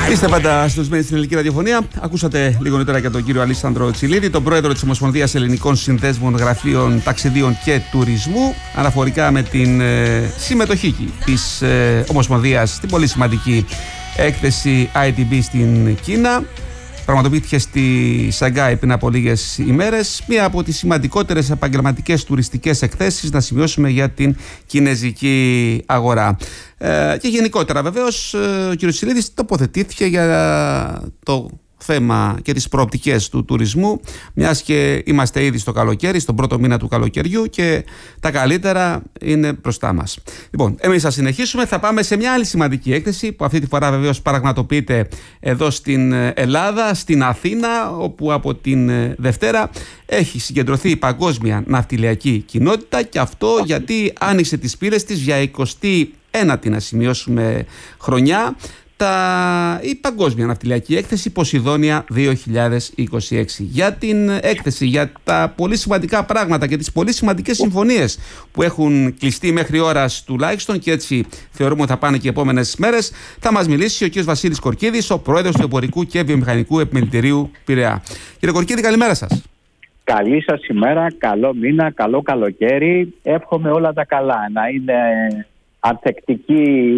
Είστε πάντα συντονισμένοι στην ελληνική ραδιοφωνία. Ακούσατε λίγο νωρίτερα για τον κύριο Αλέξανδρο Τσιλίδη, τον πρόεδρο της Ομοσπονδίας Ελληνικών Συνδέσμων Γραφείων Ταξιδίων και Τουρισμού, αναφορικά με την συμμετοχή της Ομοσπονδίας στην πολύ σημαντική έκθεση ITB στην Κίνα. Πραγματοποιήθηκε στη Σαγκάη πριν από λίγες ημέρες. Μία από τις σημαντικότερες επαγγελματικές τουριστικές εκθέσεις, να σημειώσουμε, για την κινεζική αγορά. Και γενικότερα, βεβαίως, ο κ. Τσιλίδης τοποθετήθηκε για το θέμα και τις προοπτικές του τουρισμού, μιας και είμαστε ήδη στο καλοκαίρι, στον πρώτο μήνα του καλοκαιριού, και τα καλύτερα είναι μπροστά μας. Λοιπόν, εμείς θα συνεχίσουμε, θα πάμε σε μια άλλη σημαντική έκθεση που αυτή τη φορά βεβαίως πραγματοποιείται εδώ στην Ελλάδα, στην Αθήνα, όπου από την Δευτέρα έχει συγκεντρωθεί η παγκόσμια ναυτιλιακή κοινότητα, και αυτό γιατί άνοιξε τις πύρες της για 21η, να σημειώσουμε, χρονιά, η Παγκόσμια Ναυτιλιακή Έκθεση Ποσειδόνια 2026. Για την έκθεση, για τα πολύ σημαντικά πράγματα και τις πολύ σημαντικές συμφωνίες που έχουν κλειστεί μέχρι ώρας τουλάχιστον, και έτσι θεωρούμε ότι θα πάνε και οι επόμενες μέρες, θα μας μιλήσει ο κ. Βασίλης Κορκίδης, ο πρόεδρος του Εμπορικού και Βιομηχανικού Επιμελητηρίου Πειραιά. Κύριε Κορκίδη, καλημέρα σας. Καλή σας ημέρα, καλό μήνα, καλό καλοκαίρι. Εύχομαι όλα τα καλά, να είναι ανθεκτική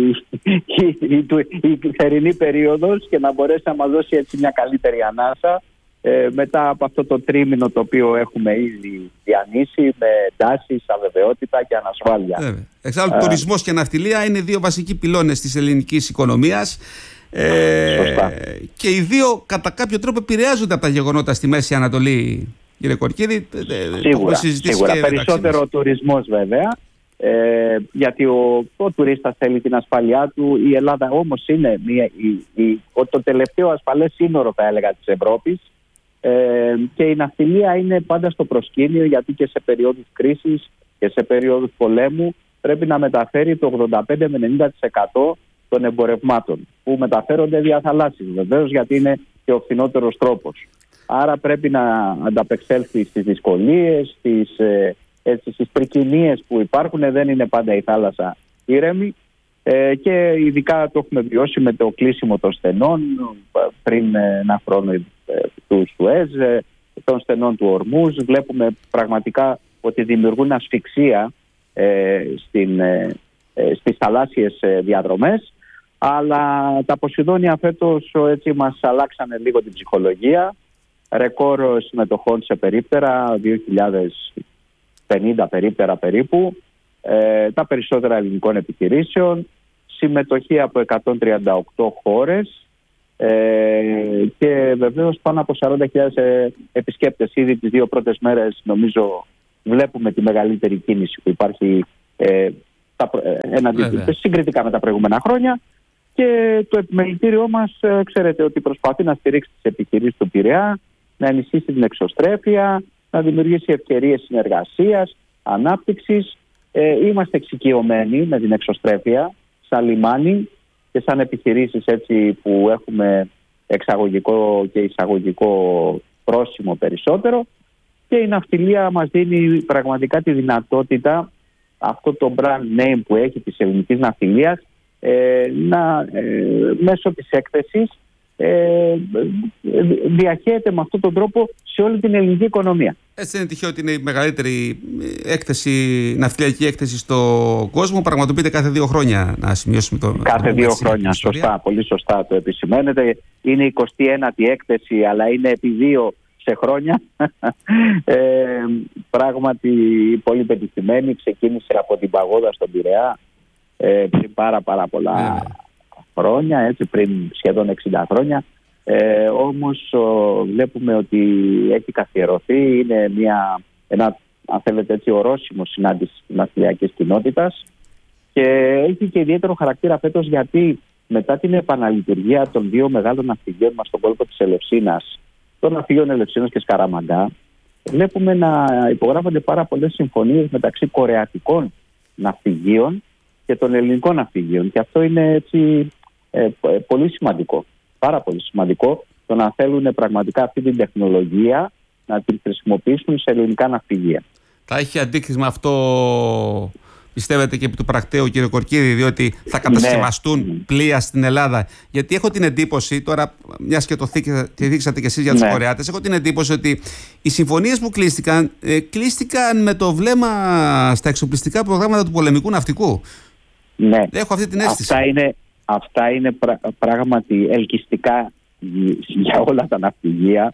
η θερινή περίοδος και να μπορέσει να μας δώσει έτσι μια καλύτερη ανάσα μετά από αυτό το τρίμηνο το οποίο έχουμε ήδη διανύσει, με εντάσεις, αβεβαιότητα και ανασφάλεια. Εξάλλου, τουρισμός και ναυτιλία είναι δύο βασικοί πυλώνες της ελληνικής οικονομίας. Και οι δύο κατά κάποιο τρόπο επηρεάζονται από τα γεγονότα στη Μέση Ανατολή, κύριε Κορκίδη. Σίγουρα. Περισσότερο ο τουρισμός, βέβαια. Γιατί ο τουρίστας θέλει την ασφάλειά του. Η Ελλάδα όμως είναι το τελευταίο ασφαλές σύνορο, θα έλεγα, της Ευρώπης, και η ναυτιλία είναι πάντα στο προσκήνιο, γιατί και σε περίοδους κρίσης και σε περίοδους πολέμου πρέπει να μεταφέρει το 85 με 90% των εμπορευμάτων που μεταφέρονται δια θαλάσσης, βεβαίως, γιατί είναι και ο φθηνότερος τρόπος. Άρα πρέπει να ανταπεξέλθει στις δυσκολίες, στις τρικυμίες που υπάρχουν. Δεν είναι πάντα η θάλασσα ήρεμη, και ειδικά το έχουμε βιώσει με το κλείσιμο των στενών πριν ένα χρόνο του Σουέζ, των στενών του Ορμούζ. Βλέπουμε πραγματικά ότι δημιουργούν ασφυξία στις θαλάσσιες διαδρομές, αλλά τα Ποσειδόνια φέτος έτσι μας αλλάξανε λίγο την ψυχολογία. Ρεκόρ συμμετοχών σε περίπτερα, 2.050 περίπτερα περίπου, τα περισσότερα ελληνικών επιχειρήσεων, συμμετοχή από 138 χώρες, και βεβαίως πάνω από 40.000 επισκέπτες. Ήδη τις δύο πρώτες μέρες νομίζω βλέπουμε τη μεγαλύτερη κίνηση που υπάρχει συγκριτικά με τα προηγούμενα χρόνια, και το επιμελητήριό μας ξέρετε ότι προσπαθεί να στηρίξει τις επιχειρήσεις του Πειραιά, να ενισχύσει την εξωστρέφεια, να δημιουργήσει ευκαιρίες συνεργασίας, ανάπτυξης. Είμαστε εξοικειωμένοι με την εξωστρέφεια σαν λιμάνι και σαν επιχειρήσεις έτσι που έχουμε εξαγωγικό και εισαγωγικό πρόσημο περισσότερο, και η ναυτιλία μας δίνει πραγματικά τη δυνατότητα, αυτό το brand name που έχει της ελληνικής ναυτιλίας, μέσω της έκθεσης διαχέεται με αυτόν τον τρόπο σε όλη την ελληνική οικονομία. Έτσι είναι τυχαίο ότι είναι η μεγαλύτερη ναυτιλιακή έκθεση στον κόσμο. Πραγματοποιείται κάθε 2 χρόνια, να σημειώσουμε το. Κάθε 2 χρόνια, σωστά, πολύ σωστά το επισημαίνετε. Είναι η 21η έκθεση, αλλά είναι επί 2 σε χρόνια. Πράγματι πολύ πετυχημένη. Ξεκίνησε από την παγόδα στον Πειραιά πριν πάρα πολλά χρόνια, έτσι, πριν σχεδόν 60 χρόνια. Όμως βλέπουμε ότι έχει καθιερωθεί, είναι ένα, αν θέλετε έτσι, ορόσημο συνάντηση της ναυτιλιακής κοινότητας, και έχει και ιδιαίτερο χαρακτήρα φέτος, γιατί μετά την επαναλειτουργία των 2 μεγάλων ναυπηγείων μας στον κόλπο της Ελευσίνας, των ναυπηγείων Ελευσίνας και Σκαραμαγκά, βλέπουμε να υπογράφονται πάρα πολλές συμφωνίες μεταξύ κορεατικών ναυπηγείων και των ελληνικών ναυπηγείων, και αυτό είναι έτσι πολύ σημαντικό, πάρα πολύ σημαντικό, το να θέλουν πραγματικά αυτή την τεχνολογία να την χρησιμοποιήσουν σε ελληνικά ναυπηγεία. Θα έχει αντίκρισμα αυτό πιστεύετε και επί του πρακτέου, κύριε Κορκίδη, διότι θα κατασκευαστούν πλοία στην Ελλάδα? Γιατί έχω την εντύπωση, τώρα μιας και το θίξατε κι εσείς για τους Κορεάτες, έχω την εντύπωση ότι οι συμφωνίες που κλείστηκαν με το βλέμμα στα εξοπλιστικά προγράμματα του πολεμικού ναυτικού. Ναι. Έχω αυτή την αίσθηση. Αυτά είναι πράγματι ελκυστικά για όλα τα ναυπηγεία.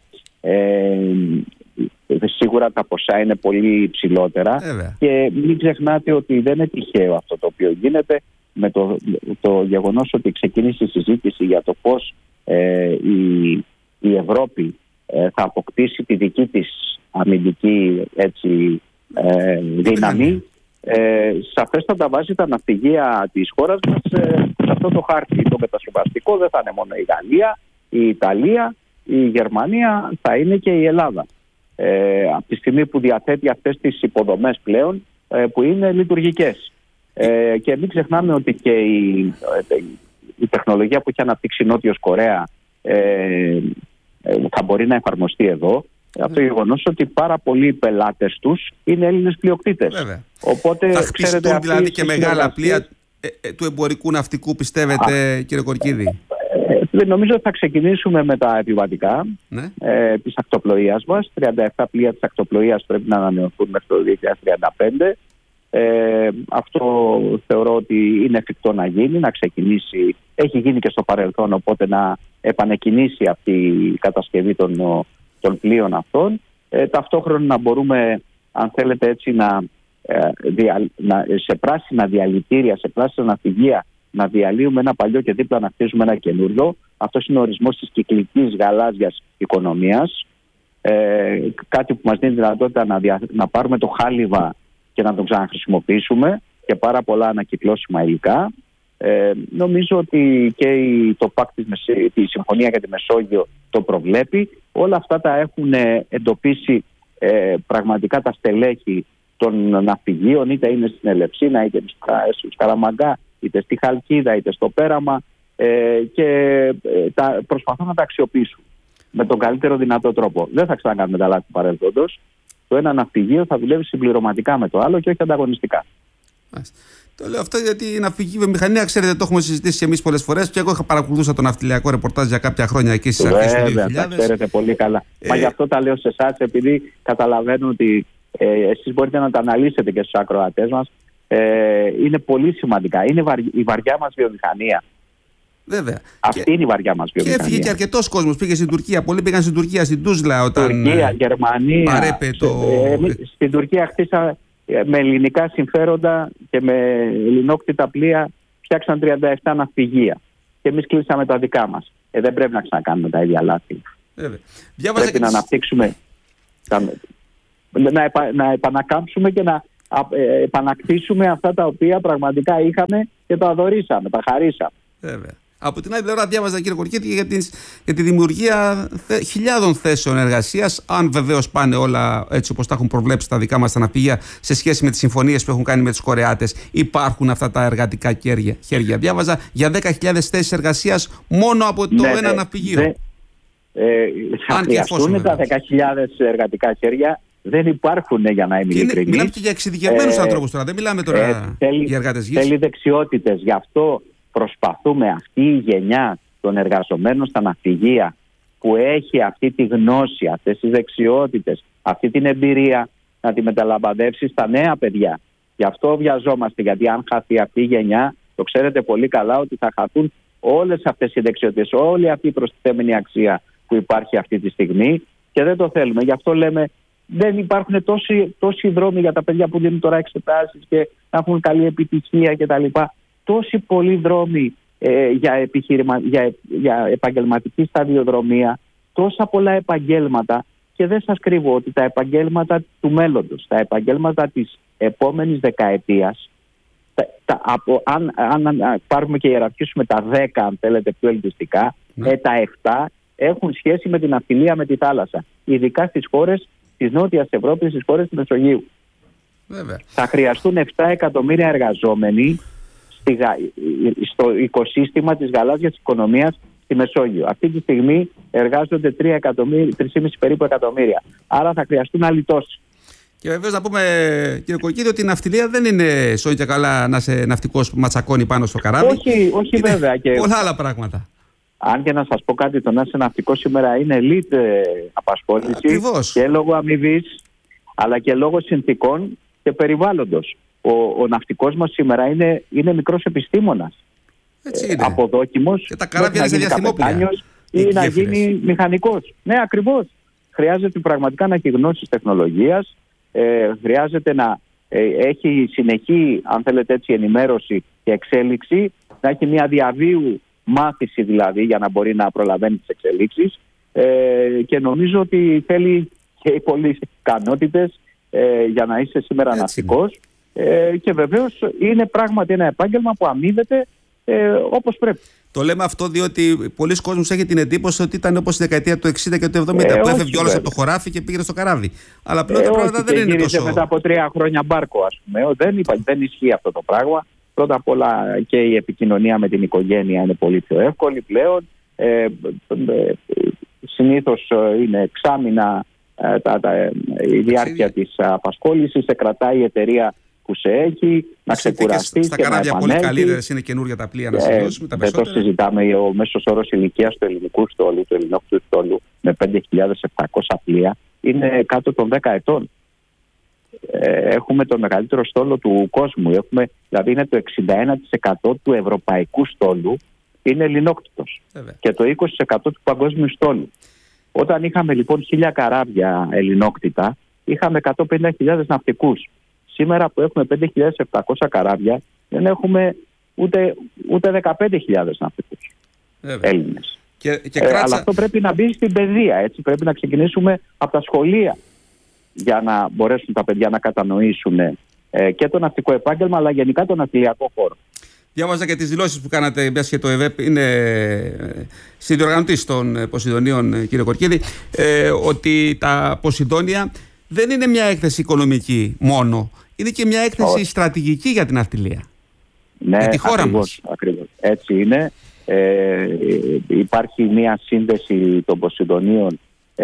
Σίγουρα τα ποσά είναι πολύ υψηλότερα. Και μην ξεχνάτε ότι δεν είναι τυχαίο αυτό το οποίο γίνεται, με το γεγονός ότι ξεκίνησε η συζήτηση για το πώς η Ευρώπη θα αποκτήσει τη δική της αμυντική δύναμη. Σαφέστατα βάζει τα ναυπηγεία της χώρας μας σε αυτό το χάρτη. Το κατασκευαστικό δεν θα είναι μόνο η Γαλλία, η Ιταλία, η Γερμανία, θα είναι και η Ελλάδα. Από τη στιγμή που διαθέτει αυτές τις υποδομές πλέον που είναι λειτουργικές. Και μην ξεχνάμε ότι και η τεχνολογία που έχει αναπτύξει η Νότιος Κορέα θα μπορεί να εφαρμοστεί εδώ. Από το γεγονός ότι πάρα πολλοί πελάτες τους είναι Έλληνες πλειοκτήτες. Οπότε, θα χτιστούν δηλαδή και μεγάλα πλοία του εμπορικού ναυτικού, πιστεύετε, κύριε Κορκίδη? Νομίζω ότι θα ξεκινήσουμε με τα επιβατικά της ακτοπλοείας μας. 37 πλοία της ακτοπλοείας πρέπει να ανανεωθούν μέχρι το 2035. Αυτό θεωρώ ότι είναι εφικτό να γίνει, να ξεκινήσει. Έχει γίνει και στο παρελθόν, οπότε να επανεκκινήσει αυτή η κατασκευή των πλοίων αυτών. Ταυτόχρονα να μπορούμε, αν θέλετε έτσι, σε πράσινα διαλυτήρια, σε πράσινα ναυπηγεία, να διαλύουμε ένα παλιό και δίπλα να χτίζουμε ένα καινούριο. Αυτός είναι ο ορισμός της κυκλικής γαλάζιας οικονομίας. Κάτι που μας δίνει δυνατότητα να πάρουμε το χάλιβα και να το ξαναχρησιμοποιήσουμε και πάρα πολλά ανακυκλώσιμα υλικά. Νομίζω ότι και το ΠΑΚ τη Συμφωνία για τη Μεσόγειο το προβλέπει. Όλα αυτά τα έχουν εντοπίσει πραγματικά τα στελέχη των ναυπηγείων, είτε είναι στην Ελευσίνα, είτε στο Σκαραμαγκά, είτε στη Χαλκίδα, είτε στο Πέραμα, και προσπαθούν να τα αξιοποιήσουν με τον καλύτερο δυνατό τρόπο. Δεν θα ξανακάνουμε τα λάθη του παρελθόντος. Το ένα ναυπηγείο θα δουλεύει συμπληρωματικά με το άλλο και όχι ανταγωνιστικά. Το λέω αυτό γιατί η ναυπηγική βιομηχανία, ξέρετε, το έχουμε συζητήσει και εμείς πολλές φορές, και εγώ είχα παρακολουθούσα το ναυτιλιακό ρεπορτάζ για κάποια χρόνια εκεί στις αρχές του 2000. Τα ξέρετε πολύ καλά. Μα γι' αυτό τα λέω σε εσάς, επειδή καταλαβαίνω ότι εσείς μπορείτε να τα αναλύσετε και στους ακροατές μας. Είναι πολύ σημαντικά. Είναι η βαριά μας βιομηχανία. Βέβαια. Αυτή είναι η βαριά μας βιομηχανία. Και έφυγε και αρκετός κόσμος. Πήγε στην Τουρκία. Πολλοί πήγαν στην Τουρκία, στην Τούσλα, όταν. Τουρκία, Γερμανία. Στην Τουρκία χτίσα με ελληνικά συμφέροντα και με ελληνόκτητα πλοία, φτιάξαν 37 ναυπηγεία. Και εμείς κλείσαμε τα δικά μας. Δεν πρέπει να ξανακάνουμε τα ίδια λάθη. Πρέπει να αναπτύξουμε, να επανακάμψουμε και να επανακτήσουμε αυτά τα οποία πραγματικά είχαμε και τα αδωρήσαμε, τα χαρίσαμε. Βέβαια. Από την άλλη πλευρά, διάβαζα, κύριε Κορκίδη, για τη δημιουργία χιλιάδων θέσεων εργασίας, αν βεβαίως πάνε όλα έτσι όπως τα έχουν προβλέψει τα δικά μας τα ναυπηγεία, σε σχέση με τις συμφωνίες που έχουν κάνει με τους Κορεάτες. Υπάρχουν αυτά τα εργατικά χέρια. Διάβαζα για 10.000 θέσεις εργασίας μόνο από το ένα ναυπηγείο. Θα χρειαστούν τα 10.000 εργατικά χέρια. Δεν υπάρχουν, για να είμαι ειλικρινής. Μιλάμε και για εξειδικευμένους ανθρώπους τώρα. Δεν μιλάμε τώρα για εργάτες γης. Θέλει δεξιότητες. Γι' αυτό προσπαθούμε αυτή η γενιά των εργαζομένων στα ναυπηγεία, που έχει αυτή τη γνώση, αυτές τις δεξιότητες, αυτή την εμπειρία, να τη μεταλαμπαδεύσει στα νέα παιδιά. Γι' αυτό βιαζόμαστε, γιατί αν χαθεί αυτή η γενιά, το ξέρετε πολύ καλά ότι θα χαθούν όλες αυτές οι δεξιότητες, όλη αυτή η προστιθέμενη αξία που υπάρχει αυτή τη στιγμή, και δεν το θέλουμε. Γι' αυτό λέμε, δεν υπάρχουν τόσοι δρόμοι για τα παιδιά που δίνουν τώρα εξετάσεις και να έχουν καλή επιτυχία κτλ. Τόσοι πολλοί δρόμοι για επαγγελματική σταδιοδρομία, τόσα πολλά επαγγέλματα, και δεν σας κρύβω ότι τα επαγγέλματα του μέλλοντος, τα επαγγέλματα της επόμενης δεκαετίας, αν πάρουμε και ιεραρχήσουμε τα 10, αν θέλετε πιο ελκυστικά, τα 7 έχουν σχέση με την ναυτιλία, με τη θάλασσα, ειδικά στις χώρες της Νότιας Ευρώπης, στις χώρες του Μεσογείου. Βέβαια. Θα χρειαστούν 7 εκατομμύρια εργαζόμενοι στο οικοσύστημα της γαλάζιας οικονομίας στη Μεσόγειο. Αυτή τη στιγμή εργάζονται 3,5 περίπου εκατομμύρια. Άρα θα χρειαστούν άλλοι τόσοι. Και βεβαίως να πούμε, κύριε Κορκίδη, ότι η ναυτιλία δεν είναι σώνει και καλά να είσαι ναυτικός που ματσακώνει πάνω στο καράβι. Όχι βέβαια. Και πολλά άλλα πράγματα. Αν και να σας πω κάτι, το να είσαι ναυτικός σήμερα είναι elite απασχόληση. Ακριβώς. Και λόγω αμοιβής, αλλά και λόγω συνθήκων και περιβάλλοντος. Ο ναυτικός μας σήμερα είναι μικρός επιστήμονας. Έτσι είναι. Αποδόκιμος. Και τα καράβια είναι σε διαστημόπλια. Ή να γίνει μηχανικός. Ναι, ακριβώς. Χρειάζεται πραγματικά να έχει γνώσεις τεχνολογίας. Χρειάζεται να έχει συνεχή, αν θέλετε έτσι, ενημέρωση και εξέλιξη. Να έχει μια διαβίου μάθηση δηλαδή για να μπορεί να προλαβαίνει τις εξελίξεις. Και νομίζω ότι θέλει και πολλές ικανότητες για να είσαι σήμερα ναυτικός. Και βεβαίως είναι πράγματι ένα επάγγελμα που αμείβεται όπως πρέπει. Το λέμε αυτό διότι πολλοί κόσμος έχει την εντύπωση ότι ήταν όπως στη δεκαετία του 60 και του 70 που έφευγε όλος από το χωράφι και πήγαινε στο καράβι. Αλλά πλέον τα πράγματα δεν είναι τόσο. Μετά από 3 χρόνια μπάρκο, ας πούμε. Δεν ισχύει αυτό το πράγμα. Πρώτα απ' όλα και η επικοινωνία με την οικογένεια είναι πολύ πιο εύκολη πλέον. Συνήθως είναι εξάμηνα η διάρκεια της απασχόλησης. Σε κρατάει η εταιρεία που σε έχει, να ξεκουραστείς στα καράβια πολύ καλύτερες είναι καινούργια τα πλοία να συνδώσουμε τα περισσότερα. Δεν το συζητάμε. Ο μέσος όρος ηλικίας του ελληνικού στόλου, του ελληνόκτου στόλου, με 5.700 πλοία, είναι κάτω των 10 ετών. Έχουμε τον μεγαλύτερο στόλο του κόσμου. Δηλαδή είναι το 61% του ευρωπαϊκού στόλου είναι ελληνόκτητος. Και το 20% του παγκόσμιου στόλου. Όταν είχαμε λοιπόν 1.000 καράβια ελληνόκτητα, είχαμε 150.000 ναυτικούς. Σήμερα που έχουμε 5.700 καράβια, δεν έχουμε ούτε 15.000 ναυτικούς Έλληνες. Αλλά αυτό πρέπει να μπει στην παιδεία. Έτσι. Πρέπει να ξεκινήσουμε από τα σχολεία για να μπορέσουν τα παιδιά να κατανοήσουν και το ναυτικό επάγγελμα, αλλά γενικά τον ναυτιλιακό χώρο. Διάβαζα και τις δηλώσεις που κάνατε, μιας και το ΕΒΕΠ είναι συνδιοργανωτής των Ποσειδονίων, κύριε Κορκίδη, ότι τα Ποσειδόνια δεν είναι μια έκθεση οικονομική μόνο. Είναι και μια έκθεση στρατηγική για την ναυτιλία. Ναι, για τη χώρα μας. Ακριβώς. Έτσι είναι. Υπάρχει μια σύνδεση των Ποσειδονίων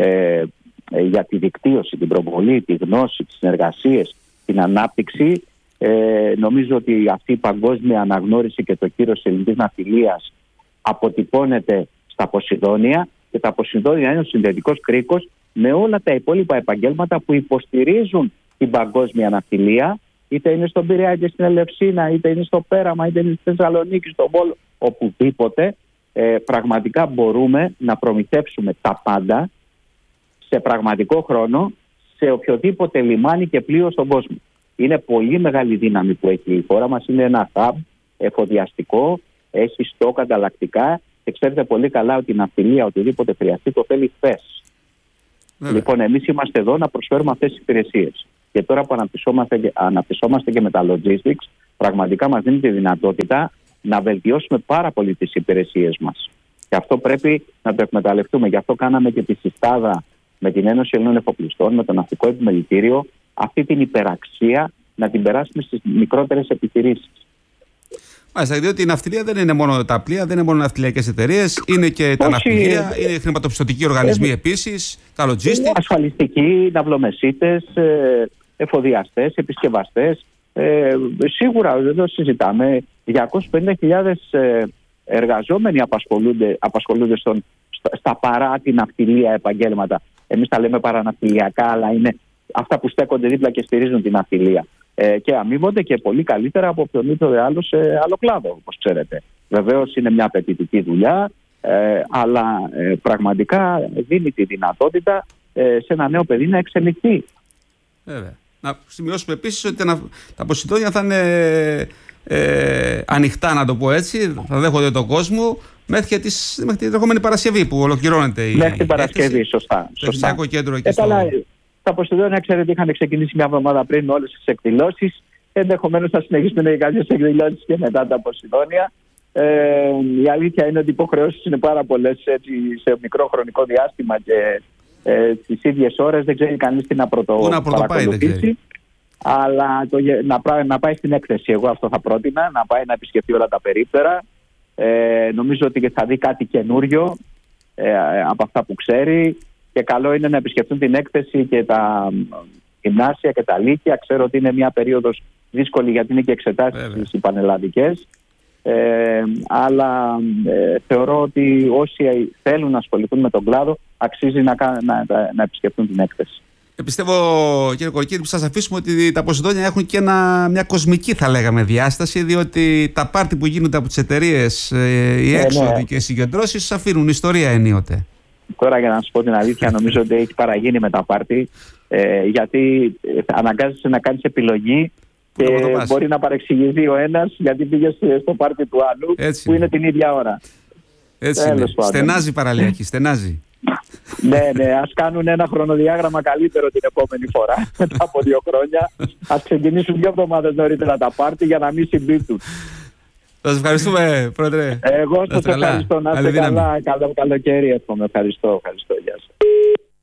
για τη δικτύωση, την προβολή, τη γνώση, τις συνεργασίες, την ανάπτυξη. Νομίζω ότι αυτή η παγκόσμια αναγνώριση και το κύρος της ελληνικής ναυτιλίας αποτυπώνεται στα Ποσειδόνια και τα Ποσειδόνια είναι ο συνδετικός κρίκος με όλα τα υπόλοιπα επαγγέλματα που υποστηρίζουν την παγκόσμια ναυτιλία, είτε είναι στον Πειραιά και στην Ελευσίνα, είτε είναι στο Πέραμα, είτε είναι στη Θεσσαλονίκη, στον Πόλο, οπουδήποτε. Πραγματικά μπορούμε να προμηθεύσουμε τα πάντα σε πραγματικό χρόνο σε οποιοδήποτε λιμάνι και πλοίο στον κόσμο. Είναι πολύ μεγάλη δύναμη που έχει η χώρα μας. Είναι ένα hub εφοδιαστικό, έχει στόκ ανταλλακτικά και ξέρετε πολύ καλά ότι η ναυτιλία, οτιδήποτε χρειαστεί, το θέλει χθες. Λοιπόν, εμείς είμαστε εδώ να προσφέρουμε αυτές τις υπηρεσίες. Και τώρα που αναπτυσσόμαστε και με τα logistics, πραγματικά μας δίνει τη δυνατότητα να βελτιώσουμε πάρα πολύ τις υπηρεσίες μας. Και αυτό πρέπει να το εκμεταλλευτούμε. Γι' αυτό κάναμε και τη συστάδα με την Ένωση Ελλήνων Εφοπλιστών, με το Ναυτικό Επιμελητήριο, αυτή την υπεραξία να την περάσουμε στις μικρότερες επιχειρήσεις. Μάλιστα, διότι η ναυτιλία δεν είναι μόνο τα πλοία, δεν είναι μόνο ναυτιλιακές εταιρείες, είναι και τα ναυπηγεία, είναι χρηματοπιστωτικοί οργανισμοί επίσης, τα logistics. Ασφαλιστικοί, ναυλομεσίτες, εφοδιαστές, επισκευαστές. Σίγουρα εδώ συζητάμε 250.000 εργαζόμενοι απασχολούνται στα παρά την ναυτιλία επαγγέλματα. Εμείς τα λέμε παραναυτιλιακά, αλλά είναι αυτά που στέκονται δίπλα και στηρίζουν την ναυτιλία. Και αμείβονται και πολύ καλύτερα από οποιονδήποτε άλλο σε άλλο κλάδο, όπως ξέρετε. Βεβαίως είναι μια απαιτητική δουλειά, αλλά πραγματικά δίνει τη δυνατότητα σε ένα νέο παιδί να εξελιχθεί. Βέβαια. Να σημειώσουμε επίσης ότι τα Ποσειδόνια θα είναι ανοιχτά, να το πω έτσι, θα δέχονται τον κόσμο μέχρι την ερχόμενη Παρασκευή που ολοκληρώνεται η μέχρι την Παρασκευή, σωστά. Το κέντρο εκεί τα Ποσειδόνια, ξέρετε, είχαν ξεκινήσει μια εβδομάδα πριν με όλες τις εκδηλώσεις. Ενδεχομένως θα συνεχίσουν οι κάποιες εκδηλώσεις και μετά τα Ποσειδόνια. Η αλήθεια είναι ότι οι υποχρεώσεις είναι πάρα πολλές σε μικρό χρονικό διάστημα και στις ίδιες ώρες. Δεν ξέρει κανείς τι να παρακολουθήσει. Αλλά να πάει στην έκθεση, εγώ αυτό θα πρότεινα, να πάει να επισκεφτεί όλα τα περίπτερα. Νομίζω ότι θα δει κάτι καινούριο από αυτά που ξέρει. Και καλό είναι να επισκεφτούν την έκθεση και γυμνάσια και τα λύκεια. Ξέρω ότι είναι μια περίοδος δύσκολη γιατί είναι και εξετάσεις οι πανελλαδικές. Αλλά θεωρώ ότι όσοι θέλουν να ασχοληθούν με τον κλάδο αξίζει να επισκεφτούν την έκθεση. Πιστεύω, κύριε Κορκίδη, που σας αφήσουμε ότι τα Ποσειδόνια έχουν και μια κοσμική, θα λέγαμε, διάσταση, διότι τα πάρτι που γίνονται από τις εταιρείες, οι έξοδοι και οι συγκεντρώσεις αφήνουν ιστορία ενίοτε. Τώρα, για να σας πω την αλήθεια, νομίζω ότι έχει παραγίνει με τα πάρτι, γιατί αναγκάζεσαι να κάνεις επιλογή και μπορεί να παρεξηγηθεί ο ένας γιατί πήγε στο πάρτι του άλλου, έτσι που είναι την ίδια ώρα. Έτσι είναι. Στενάζει παραλιακή, στενάζει. Ναι, ας κάνουν ένα χρονοδιάγραμμα καλύτερο την επόμενη φορά, μετά από 2 χρόνια. Ας ξεκινήσουν 2 εβδομάδες νωρίτερα τα πάρτι για να μην συμπίπτουν. Σας ευχαριστούμε, Πρόεδρε. Εγώ σας ευχαριστώ. Να είστε καλά. Καλό καλοκαίρι, εύχομαι. Ευχαριστώ. Γεια σας.